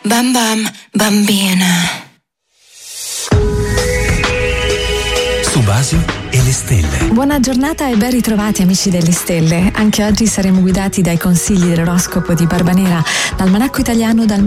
Bam bam, bambina. Subasio e le stelle. Buona giornata e ben ritrovati amici delle stelle. Anche oggi saremo guidati dai consigli dell'oroscopo di Barbanera, l'almanacco italiano dal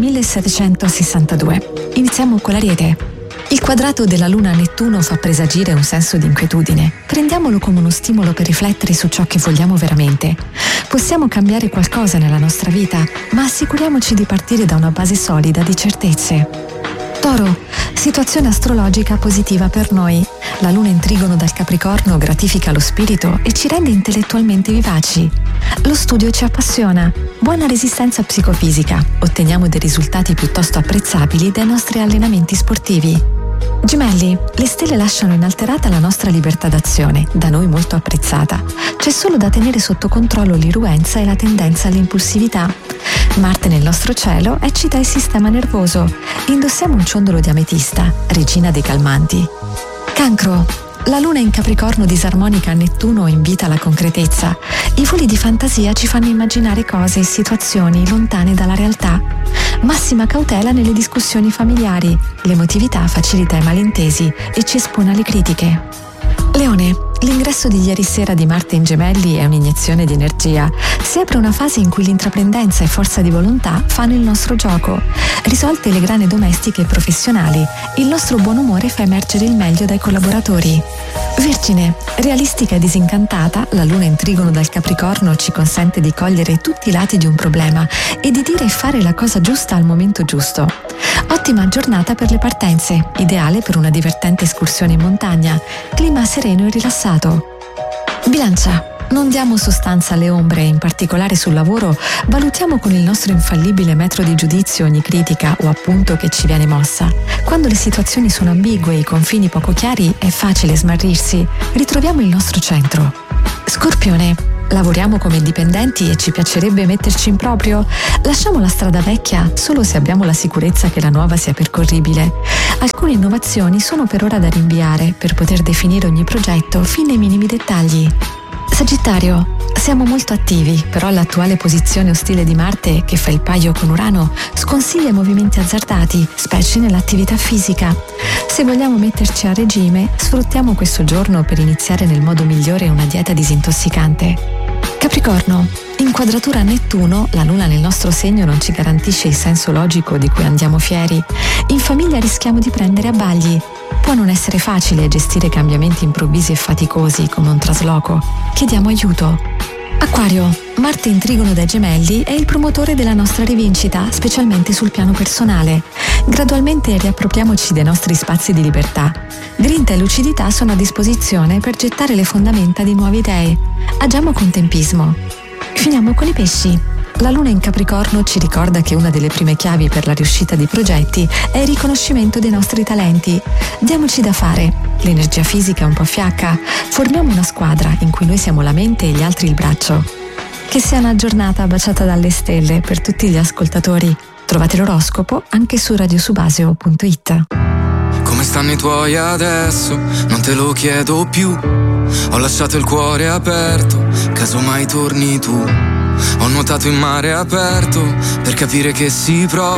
1762. Iniziamo con l'Ariete. Il quadrato della Luna a Nettuno fa presagire un senso di inquietudine. Prendiamolo come uno stimolo per riflettere su ciò che vogliamo veramente. Possiamo cambiare qualcosa nella nostra vita, ma assicuriamoci di partire da una base solida di certezze. Toro, situazione astrologica positiva per noi. La Luna in trigono dal Capricorno gratifica lo spirito e ci rende intellettualmente vivaci. Lo studio ci appassiona. Buona resistenza psicofisica. Otteniamo dei risultati piuttosto apprezzabili dai nostri allenamenti sportivi. Gemelli, le stelle lasciano inalterata la nostra libertà d'azione, da noi molto apprezzata. C'è solo da tenere sotto controllo l'irruenza e la tendenza all'impulsività. Marte nel nostro cielo eccita il sistema nervoso. Indossiamo un ciondolo di ametista, regina dei calmanti. Cancro, la Luna in Capricorno disarmonica a Nettuno invita alla concretezza. I voli di fantasia ci fanno immaginare cose e situazioni lontane dalla realtà. Massima cautela nelle discussioni familiari. L'emotività facilita i malintesi e ci espone alle critiche. Leone, l'ingresso di ieri sera di Marte in Gemelli è un'iniezione di energia. Si apre una fase in cui l'intraprendenza e forza di volontà fanno il nostro gioco. Risolte le grane domestiche e professionali, il nostro buon umore fa emergere il meglio dai collaboratori. Vergine, realistica e disincantata, la Luna in trigono dal Capricorno ci consente di cogliere tutti i lati di un problema e di dire e fare la cosa giusta al momento giusto. Ottima giornata per le partenze, ideale per una divertente escursione in montagna, clima sereno e rilassato. Bilancia, non diamo sostanza alle ombre, in particolare sul lavoro, valutiamo con il nostro infallibile metro di giudizio ogni critica o appunto che ci viene mossa. Quando le situazioni sono ambigue e i confini poco chiari è facile smarrirsi, ritroviamo il nostro centro. Scorpione, lavoriamo come dipendenti e ci piacerebbe metterci in proprio? Lasciamo la strada vecchia solo se abbiamo la sicurezza che la nuova sia percorribile. Alcune innovazioni sono per ora da rinviare per poter definire ogni progetto fin nei minimi dettagli. Sagittario, siamo molto attivi, però l'attuale posizione ostile di Marte, che fa il paio con Urano, sconsiglia movimenti azzardati, specie nell'attività fisica. Se vogliamo metterci a regime, sfruttiamo questo giorno per iniziare nel modo migliore una dieta disintossicante. Capricorno, in quadratura a Nettuno, la Luna nel nostro segno non ci garantisce il senso logico di cui andiamo fieri. In famiglia rischiamo di prendere abbagli. Può non essere facile gestire cambiamenti improvvisi e faticosi come un trasloco. Chiediamo aiuto. Acquario, Marte in trigono dai Gemelli è il promotore della nostra rivincita, specialmente sul piano personale. Gradualmente riappropriamoci dei nostri spazi di libertà. Grinta e lucidità sono a disposizione per gettare le fondamenta di nuove idee. Agiamo con tempismo. Finiamo con i pesci. La Luna in Capricorno ci ricorda che una delle prime chiavi per la riuscita di progetti è il riconoscimento dei nostri talenti. Diamoci da fare. L'energia fisica è un po' fiacca. Formiamo una squadra in cui noi siamo la mente e gli altri il braccio. Che sia una giornata baciata dalle stelle per tutti gli ascoltatori. Trovate l'oroscopo anche su radiosubasio.it. Come stanno i tuoi adesso? Non te lo chiedo più. Ho lasciato il cuore aperto, casomai torni tu. Ho nuotato in mare aperto per capire che si prova.